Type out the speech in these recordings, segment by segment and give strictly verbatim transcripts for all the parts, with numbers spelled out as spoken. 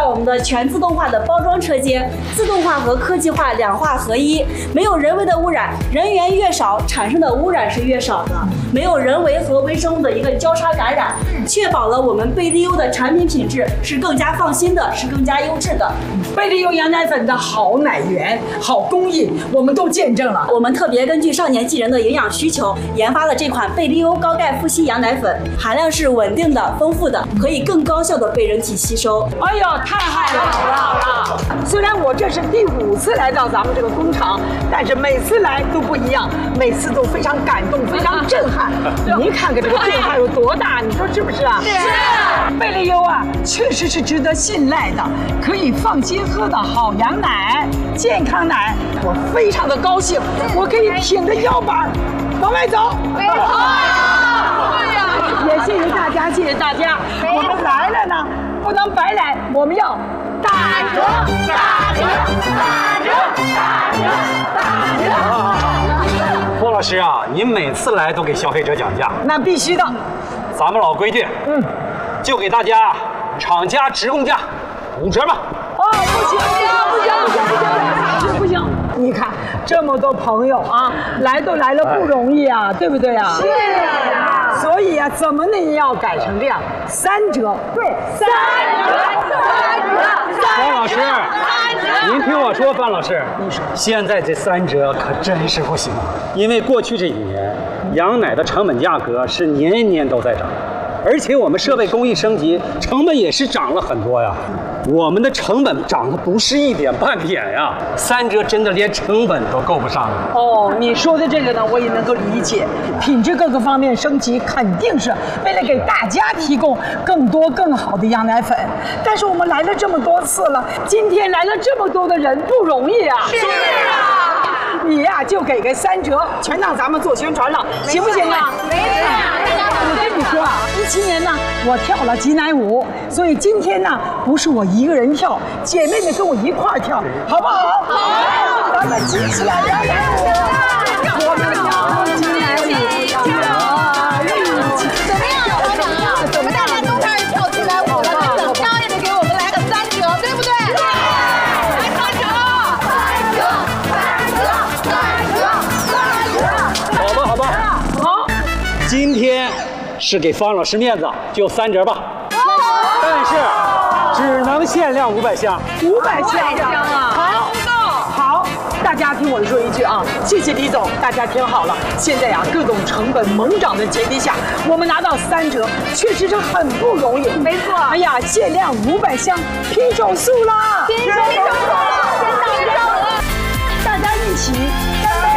我们的全自动化的包装车间，自动化和科技化两化合一，没有人为的污染，人员越少，产生的污染是越少的，没有人为和微生物的一个交叉感染，确保了我们贝利优的产品品质是更加放心的，是更加优质的。 贝利优羊奶粉的好奶源、好工艺，我们都见证了。 我们特别根据少年纪人的营养需求，研发了这款贝利优高钙富硒羊奶粉，含量是稳定的、丰富的，可以更高效的被人体吸收。 哎呦，太好了，好了好了！虽然我这是第五次来到咱们这个工厂，但是每次来都不一样，每次都非常感动，非常震撼。您看看这个变化有多大，你说是不是啊？是。贝利优啊，确实是值得信赖的，可以放心喝的好羊奶、健康奶。我非常的高兴，我可以挺着腰板往外走。好。对呀。也谢谢大家，谢谢大家。我们来了呢，不能白来，我们要打折，打折，打折，打折，打折。 郭老师啊，您每次来都给消费者讲价， 那必须的。 咱们老规矩，嗯，就给大家厂家直供价五折吧。 哦，不行，不行，不行，不行，不行，不行！你看这么多朋友啊，来都来了不容易啊，对不对啊？是啊。所以啊，怎么能也要改成这样，三折？对，三折，三折， 范老师，您听我说，范老师，你说现在这三折可真是不行，因为过去这几年羊奶的成本价格是年年都在涨。而且我们设备工艺升级，成本也是涨了很多呀。我们的成本涨的不是一点半点呀，三折真的连成本都够不上了。 哦，你说的这个呢，我也能够理解。品质各个方面升级，肯定是为了给大家提供更多更好的羊奶粉。但是我们来了这么多次了，今天来了这么多的人，不容易啊。是啊。你呀、啊，就给个三折，全当咱们做宣传了，行不行啊？没事。我跟你说啊，一七年呢，我跳了挤奶舞，所以今天呢，不是我一个人跳，姐妹们跟我一块儿跳，好不好？好，咱们挤起来跳奶舞，我们跳挤奶舞，跳。 怎么样，老板啊？我们大家都开始跳起来舞了，那怎么着也得给我们来个三折，对不对？对。来三折，三折，三折，三折，三折。 好吧，好吧，好。今天是给方老师面子，就三折吧。但是只能限量五百箱。 五百箱啊！好，好，大家听我说一句啊，谢谢李总，大家听好了。现在呀、啊，各种成本猛涨的前提下，我们拿到三折，确实是很不容易。 没错。 哎呀，限量五百箱，拼手速啦！ 拼手速，拼手速， 大家一起干杯！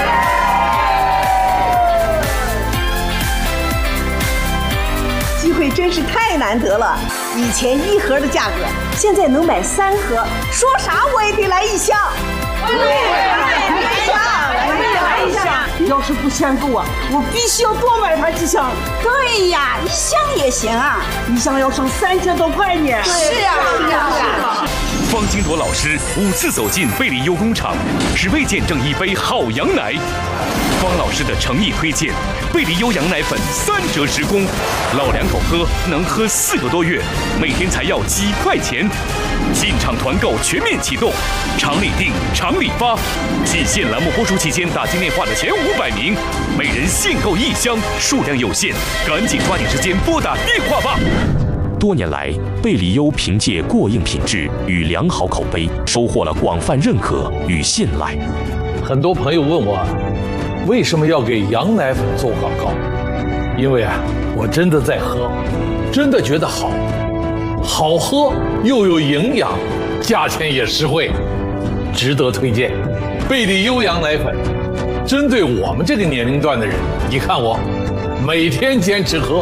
机会真是太难得了，以前一盒的价格，现在能买三盒，说啥我也得来一箱。对，来一箱，来一箱。 要是不嫌够啊，我必须要多买它几箱。 对呀，一箱也行啊， 一箱要省三千多块呢。 是呀，是呀，是呀。 方金铎老师五次走进贝利优工厂，只为见证一杯好羊奶。方老师的诚意推荐，贝利优羊奶粉三折直供，老两口喝能喝四个多月，每天才要几块钱。进场团购全面启动，厂里订，厂里发。极限栏目播出期间打进电话的前五百名，每人限购一箱，数量有限，赶紧抓紧时间拨打电话吧。多年来，贝利优凭借过硬品质与良好口碑，收获了广泛认可与信赖。 很多朋友问我，为什么要给羊奶粉做广告？因为啊，我真的在喝，真的觉得好，好喝又有营养，价钱也实惠，值得推荐。贝利优羊奶粉，针对我们这个年龄段的人，你看我每天坚持喝。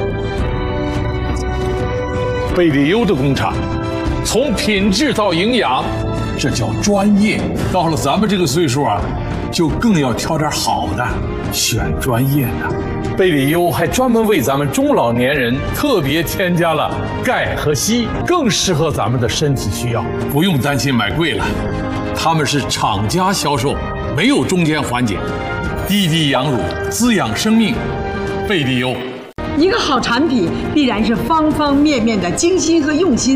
贝利优的工厂，从品质到营养，这叫专业。到了咱们这个岁数啊，就更要挑点好的，选专业的。贝利优还专门为咱们中老年人特别添加了钙和硒，更适合咱们的身体需要，不用担心买贵了。他们是厂家销售，没有中间环节，滴滴羊乳，滋养生命。贝利优。 一个好产品必然是方方面面的精心和用心。